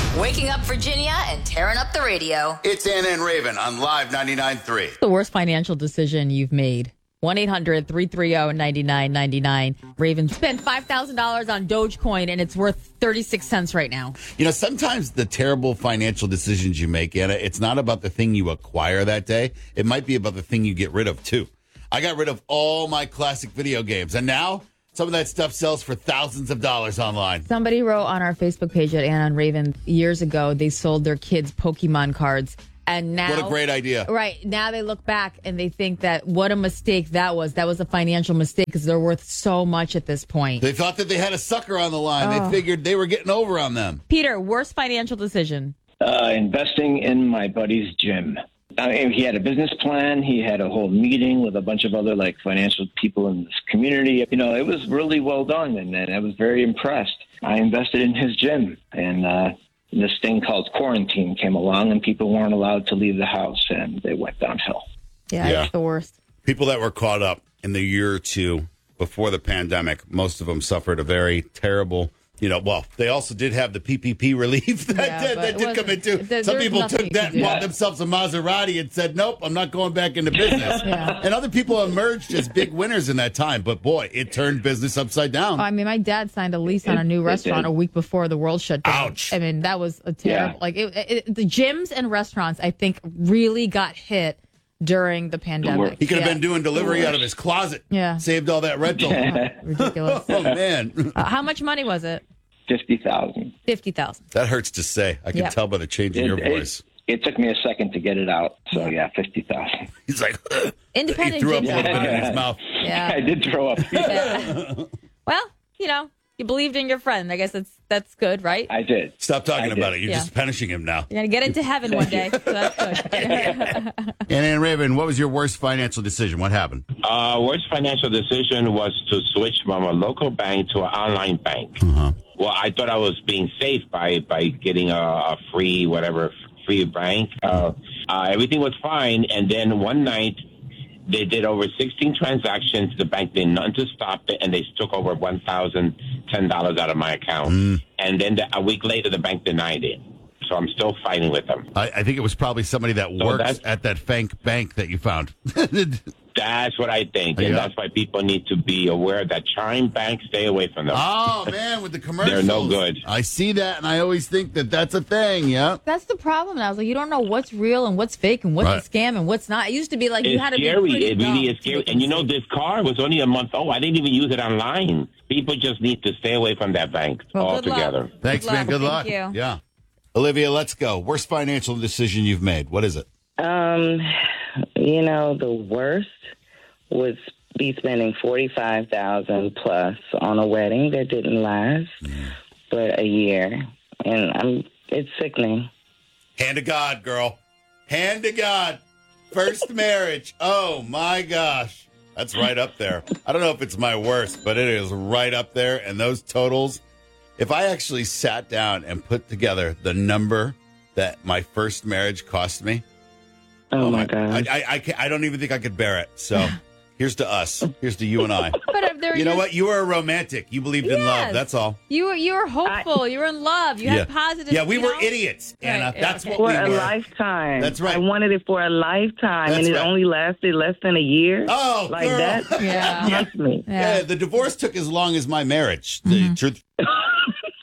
Waking up Virginia and tearing up the radio. It's Anna and Raven on Live 99.3. The worst financial decision you've made. 1-800-330-9999. Raven spent $5,000 on Dogecoin, and it's worth 36 cents right now. You know, sometimes the terrible financial decisions you make, Anna, it's not about the thing you acquire that day. It might be about the thing you get rid of, too. I got rid of all my classic video games, and now some of that stuff sells for thousands of dollars online. Somebody wrote on our Facebook page at Anna and Raven years ago, they sold their kids Pokemon cards. And now, what a great idea. Right. Now they look back and they think that what a mistake that was. That was a financial mistake because they're worth so much at this point. They thought that they had a sucker on the line. Oh. They figured they were getting over on them. Peter, worst financial decision? Investing in my buddy's gym. I mean, he had a business plan. He had a whole meeting with a bunch of other financial people in this community. You know, it was really well done, and I was very impressed. I invested in his gym, and this thing called quarantine came along, and people weren't allowed to leave the house, and they went downhill. Yeah, it's the worst. People that were caught up in the year or two before the pandemic, most of them suffered a very terrible. They also did have the PPP relief that did come into. Some people took that and bought themselves a Maserati and said, nope, I'm not going back into business. And other people emerged as big winners in that time. But, boy, it turned business upside down. I mean, my dad signed a lease on a new restaurant a week before the world shut down. Ouch. I mean, that was a terrible. The gyms and restaurants, I think, really got hit during the pandemic. He could have been doing delivery out of his closet. Yeah. Saved all that rental. Ridiculous. Oh, man. How much money was it? $50,000. $50,000. That hurts to say. I can tell by the change in your voice. It took me a second to get it out. So, $50,000. He's like, independent. He threw up a gyms little are bit in his mouth. Yeah. I did throw up. Well, you believed in your friend. I guess that's good, right? I did. Stop talking about it. You're just punishing him now. You're going to get into heaven one day. So that's good. And Raven, what was your worst financial decision? What happened? Worst financial decision was to switch from a local bank to an online bank. Uh-huh. Well, I thought I was being safe by getting a free bank. Everything was fine. And then one night, they did over 16 transactions. The bank did nothing to stop it, and they took over $1,010 out of my account. And then a week later, the bank denied it. So I'm still fighting with them. I think it was probably somebody that works at that bank that you found. That's what I think. And that's why people need to be aware that Chime Bank, stay away from them. Oh, man, with the commercials. They're no good. I see that, and I always think that that's a thing, yeah. That's the problem now. You don't know what's real and what's fake and what's a scam and what's not. It used to be like you had to be pretty It really is scary. And this car was only a month old. I didn't even use it online. People just need to stay away from that bank altogether. Thanks, man. Good luck. Thank you. Yeah. Olivia, let's go. Worst financial decision you've made. What is it? The worst would be spending $45,000 plus on a wedding that didn't last but a year, and it's sickening. Hand to God, girl. Hand to God. First marriage. Oh my gosh, that's right up there. I don't know if it's my worst, but it is right up there. And those totals, if I actually sat down and put together the number that my first marriage cost me, oh my God, I don't even think I could bear it. So. Here's to us. Here's to you and I. But you know what? You were a romantic. You believed in love. That's all. You were hopeful. You were in love. You had positive. Yeah, we were idiots, Anna. That's what we were. For a lifetime. That's right. I wanted it for a lifetime, and it only lasted less than a year. Oh, like girl. that. Yeah. Haunts me. Yeah, the divorce took as long as my marriage. The truth.